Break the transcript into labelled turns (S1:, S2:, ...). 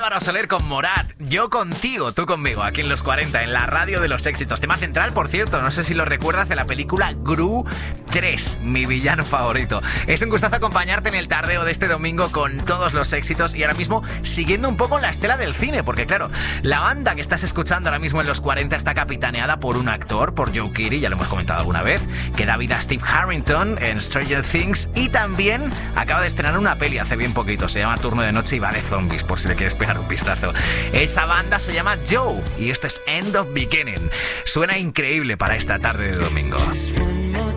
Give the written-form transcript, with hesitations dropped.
S1: Álvaro Soler con Morat. Yo contigo, tú conmigo, aquí en Los 40, en la radio de los éxitos. Tema central, por cierto, no sé si lo recuerdas, de la película Gru 3, mi villano favorito. Es un gustazo acompañarte en el tardeo de este domingo con todos los éxitos y ahora mismo siguiendo un poco la estela del cine, porque claro, la banda que estás escuchando ahora mismo en Los 40 está capitaneada por un actor, por Joe Keery, ya lo hemos comentado alguna vez, que da vida a Steve Harrington en Stranger Things y también acaba de estrenar una peli hace bien poquito, se llama Turno de Noche y va de zombies, por si le quieres pegar un vistazo. Esa banda se llama Joe y esto es End of Beginning. Suena increíble para esta tarde de domingo.